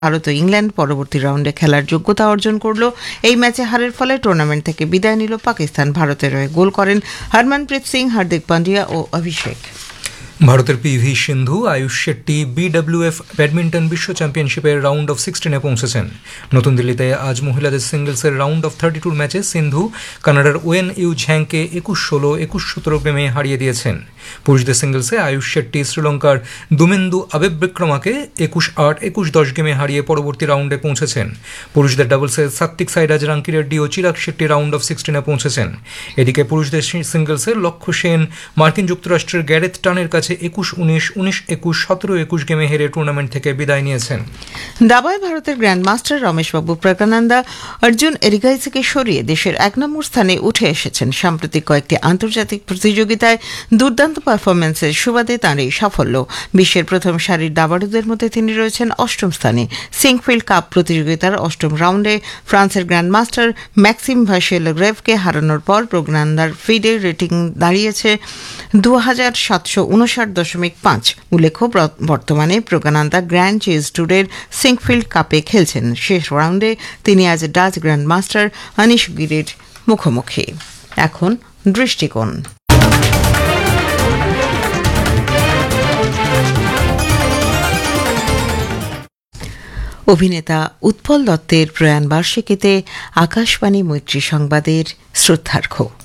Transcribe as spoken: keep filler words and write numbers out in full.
ভারত ও England পরবর্তী রাউন্ডে খেলার যোগ্যতা অর্জন করল। এই ম্যাচে হারের ফলে টুর্নামেন্ট থেকে বিদায় নিল পাকিস্তান। ভারতের হয়ে গোল করেন হরমনপ্রীত সিং, হার্দিক পান্ডিয়া ও অভিষেক। ভারতের পিভি সিন্ধু, আয়ুষ শেট্টি বিডব্লিউএফ ব্যাডমিন্টন বিশ্ব চ্যাম্পিয়নশিপের রাউন্ড অফ সিক্সটিনে পৌঁছেছেন। নতুন দিল্লিতে আজ মহিলাদের সিঙ্গলসের রাউন্ড অফ থার্টি টুর ম্যাচে সিন্ধু কানাডার ওয়েন ইউ ঝ্যাংকে একুশ ষোলো একুশ সতেরো গেমে হারিয়ে দিয়েছেন। পুরুষদের সিঙ্গলসে আয়ুষ শেট্টি শ্রীলঙ্কার দুমেন্দু আবেবিক্রমাকে একুশ আট একুশ দশ গেমে হারিয়ে পরবর্তী রাউন্ডে পৌঁছেছেন। পুরুষদের ডাবলসে সাত্বিক সাইরাজ, রাঙ্কি রেড্ডি ও চিরাগ শেট্টি রাউন্ড অফ সিক্সটিনে পৌঁছেছেন। এদিকে পুরুষদের সিঙ্গলসে লক্ষ্য সেন মার্কিন যুক্তরাষ্ট্রের গ্যারেথ টানের কাছে একুশ উনিশ উনিশ একুশ সতেরো একুশ গেমে হেরে টুর্নামেন্ট থেকে বিদায় নিয়েছেন। দাবায় ভারতের গ্র্যান্ড মাস্টার রমেশবাবু প্রজ্ঞানন্দা অর্জুন এরিগাইসিকে সরিয়ে দেশের এক নম্বর স্থানে উঠে এসেছেন। সাম্প্রতিক কয়েকটি আন্তর্জাতিক প্রতিযোগিতায় দুর্দান্ত পারফরমেন্সের সুবাদে তাঁর এই সাফল্য। বিশ্বের প্রথম সারির দাবাড়ুদের মধ্যে তিনি রয়েছেন অষ্টম স্থানে। সিঙ্কফিল্ড কাপ প্রতিযোগিতার অষ্টম রাউন্ডে ফ্রান্সের গ্র্যান্ড মাস্টার ম্যাক্সিম ভাশেলগ্রেভকে হারানোর পর প্রজ্ঞানন্দার ফিডে রেটিং দাঁড়িয়েছে দু হাজার সাতশো উনষাট দশমিক পাঁচ। উল্লেখ্য, বর্তমানে প্রজ্ঞানন্দা গ্র্যান্ড চেজ ট্যুরের সিঙ্কফিল্ড কাপে খেলছেন। শেষ রাউন্ডে তিনি আজ ডাচ গ্র্যান্ড মাস্টার আনিশ গিরির মুখোমুখি। এখন দৃষ্টিকোণ। অভিনেতা উৎপল দত্তের প্রয়াণ বার্ষিকীতে আকাশবাণী মৈত্রী সংবাদের শ্রদ্ধার্ঘ্য।